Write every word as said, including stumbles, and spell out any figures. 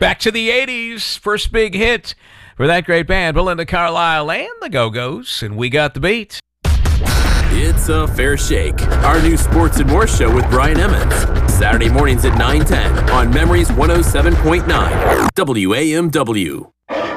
Back to the eighties. First big hit for that great band, Belinda Carlisle and the Go-Go's, and we got the beat. It's a fair shake. Our new Sports and More show with Brian Emmons. Saturday mornings at nine ten on Memories one oh seven point nine W A M W.